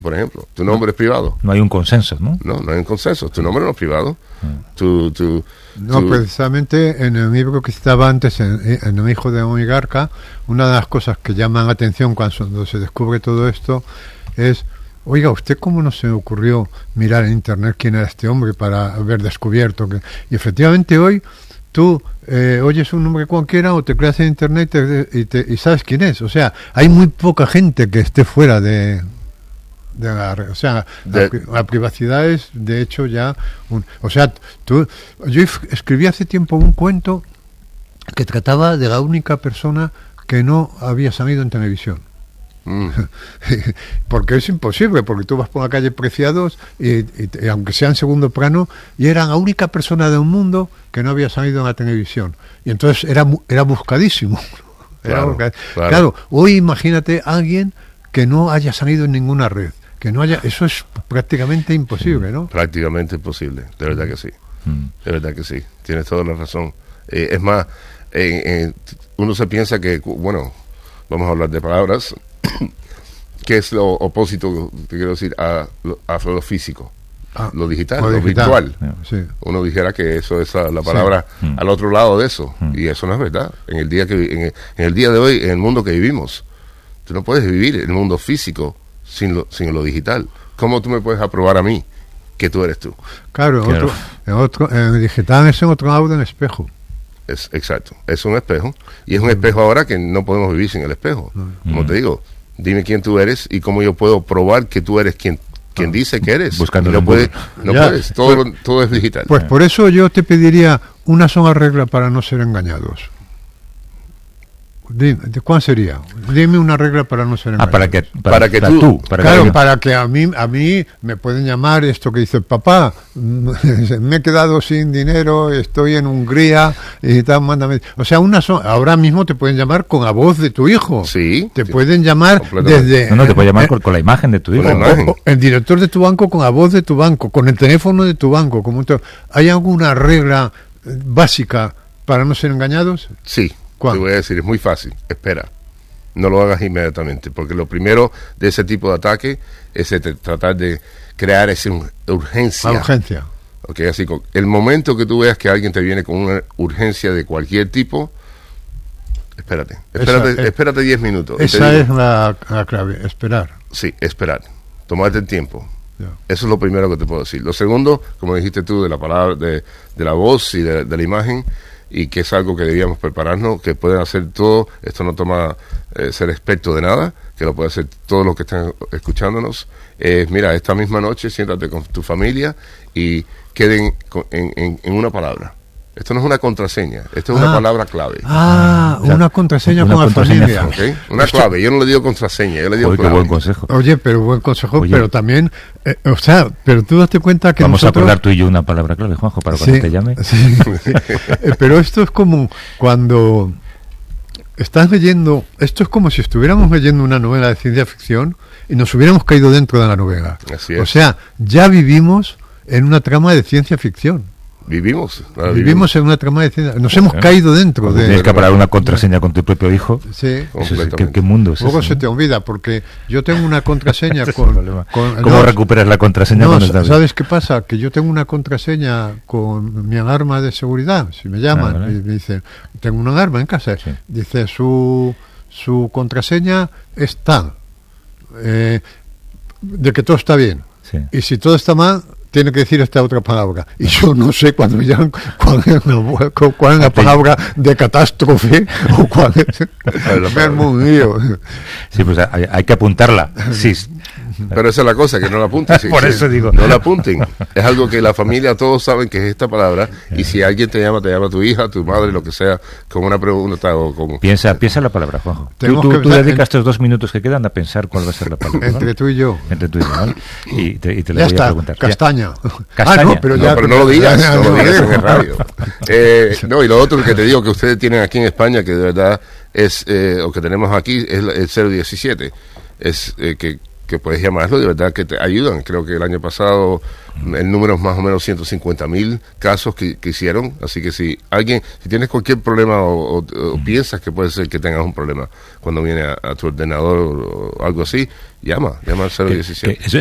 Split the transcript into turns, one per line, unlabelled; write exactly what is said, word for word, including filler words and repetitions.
Por ejemplo, tu nombre no, es privado.
No hay un consenso, ¿no?
No, no hay un consenso. Tu nombre no es privado. Mm. Tu, tu,
no, tu... precisamente en el libro que estaba antes, en, en El hijo de Oligarca, una de las cosas que llaman la atención cuando se descubre todo esto es, oiga, ¿usted cómo no se le ocurrió mirar en internet quién era este hombre para haber descubierto que... Y efectivamente hoy tú eh, oyes un nombre cualquiera o te creas en internet y, te, y, te, y sabes quién es. O sea, hay muy poca gente que esté fuera de... de la, o sea, de, la, la privacidad es de hecho ya un, o sea, tú, yo escribí hace tiempo un cuento que trataba de la única persona que no había salido en televisión. Mm. Porque es imposible, porque tú vas por la calle Preciados y, y, y aunque sea en segundo plano, y era la única persona del mundo que no había salido en la televisión, y entonces era era buscadísimo. Era
claro,
buscadísimo.
Claro.
Claro, hoy imagínate a alguien que no haya salido en ninguna red, que no haya, eso es prácticamente imposible, ¿no?
Prácticamente imposible, de verdad que sí, mm. de verdad que sí, tienes toda la razón. Eh, es más, eh, eh, uno se piensa que, bueno, vamos a hablar de palabras, que es lo opósito, te quiero decir, a, a lo físico, ah, lo digital, lo digital. virtual. Sí. Uno dijera que eso es la palabra sí. mm. al otro lado de eso, mm. y eso no es verdad. En el día que en el, en el día de hoy, en el mundo que vivimos, tú no puedes vivir en el mundo físico sin lo, sin lo digital. ¿Cómo tú me puedes aprobar a mí que tú eres tú?
Claro, en otro, en otro, en el digital es en otro lado del espejo.
Es, exacto, es un espejo, y es un espejo ahora que no podemos vivir sin el espejo. No. Como mm. te digo, dime quién tú eres y cómo yo puedo probar que tú eres quien, quien ah. dice que eres.
Buscando
no puedes, no puedes, todo, pues, todo es digital.
Pues por eso yo te pediría una sola regla para no ser engañados. Dime, ¿cuál sería? Dime una regla para no ser engañados.
Ah, para que, para,
para que tú,
tú
para claro, que para que a mí a mí me pueden llamar esto que dice el papá, me he quedado sin dinero, estoy en Hungría y tal, mándame. O sea, una so ahora mismo te pueden llamar con la voz de tu hijo.
Sí.
Te
sí,
pueden llamar desde
No, no, te puede llamar eh, con, con la imagen de tu hijo.
O, o, el director de tu banco con la voz de tu banco, con el teléfono de tu banco, como todo. ¿Hay alguna regla básica para no ser engañados?
Sí. Te voy a decir, es muy fácil, espera, no lo hagas inmediatamente, porque lo primero de ese tipo de ataque es este, tratar de crear esa urgencia.
La urgencia.
Okay, así, el momento que tú veas que alguien te viene con una urgencia de cualquier tipo, espérate, espérate, esa, espérate diez minutos.
Esa digo, es la, la clave, esperar.
Sí, esperar, tomarte el tiempo.
Yeah.
Eso es lo primero que te puedo decir. Lo segundo, como dijiste tú, de la palabra, de, de la voz y de, de la imagen, y que es algo que debíamos prepararnos, que pueden hacer todo, esto no toma eh, ser experto de nada, que lo pueden hacer todos los que están escuchándonos. Eh, mira, esta misma noche siéntate con tu familia y queden con, en, en, en una palabra. Esto no es una contraseña, esto es ah, una palabra clave.
Ah, o sea, una contraseña una con contraseña la familia.
¿Okay? Una clave, yo no le digo contraseña, yo le digo
Oye,
clave.
Buen consejo.
Oye, pero buen consejo,
Oye,
pero también, eh, o sea, pero tú date cuenta que
vamos
nosotros...
a acordar tú y yo una palabra clave, Juanjo, para cuando
sí,
te llame.
Sí, sí. eh, pero esto es como cuando estás leyendo, esto es como si estuviéramos leyendo una novela de ciencia ficción y nos hubiéramos caído dentro de la novela.
Así es.
O sea, ya vivimos en una trama de ciencia ficción.
Vivimos,
vivimos. Vivimos en una trama de ciencia. Nos hemos caído dentro
Cuando
de...
Tienes que aparar una contraseña con tu propio hijo.
Sí.
Eso es, ¿qué, ¿Qué mundo es
Luego
ese,
se
¿no?
te olvida, porque yo tengo una contraseña con, con...
¿Cómo
no,
recuperas la contraseña?
No,
cuando
¿sabes qué pasa? Que yo tengo una contraseña con mi alarma de seguridad. Si me llaman, ah, ¿vale? y me dicen, tengo una alarma en casa. Sí. Dice, su, su contraseña es tal. Eh, de que todo está bien.
Sí.
Y si todo está mal, tiene que decir esta otra palabra. Y yo no sé cuando me llaman cuál es la, cuál es la palabra de catástrofe o cuál es. Me armo un lío.
Sí, pues hay, hay que apuntarla. Sí.
Pero esa es la cosa, que no la apunten. Sí,
Por
sí,
eso digo.
No la apunten. Es algo que la familia, todos saben que es esta palabra. Y si alguien te llama, te llama tu hija, tu madre, lo que sea, con una pregunta o como...
Piensa, piensa la palabra, Juanjo. Tú, tú, tú dedicas estos dos minutos que quedan a pensar cuál va a ser la palabra.
Entre ¿no? tú y yo.
Entre tú y yo, ¿vale? Y te, y te
ya
la voy
está,
a preguntar.
Castaña.
Castaña.
Ah, no, pero, ya,
no, pero no lo digas, no lo digas en el radio. Eh, no, y lo otro que te digo que ustedes tienen aquí en España, que de verdad es, eh, o que tenemos aquí, es el cero diecisiete. Es eh, que que puedes llamarlo, de verdad que te ayudan. Creo que el año pasado el número es más o menos ciento cincuenta mil casos que, que hicieron, así que si alguien, si tienes cualquier problema o, o, o piensas que puede ser que tengas un problema cuando viene a, a tu ordenador o algo así, llama, llama al cero diecisiete.